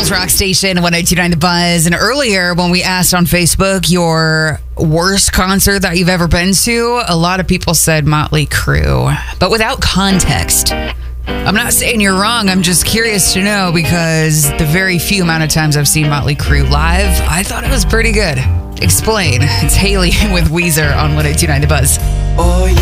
Seattle's rock station, 102.9 The Buzz. And earlier, when we asked on Facebook your worst concert that you've ever been to, a lot of people said Motley Crue, but without context. I'm not saying you're wrong. I'm just curious to know because the very few amount of times I've seen Motley Crue live, I thought it was pretty good. Explain. It's Haley with Weezer on 102.9 The Buzz. Oh,